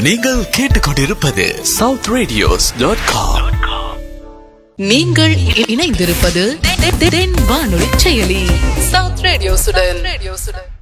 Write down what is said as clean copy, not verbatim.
நீங்கள் கேட்டுக்கொண்டிருப்பது southradios.com. நீங்கள் இணைந்திருப்பது தென் வானொலி செயலி சவுத் ரேடியோசுடன்.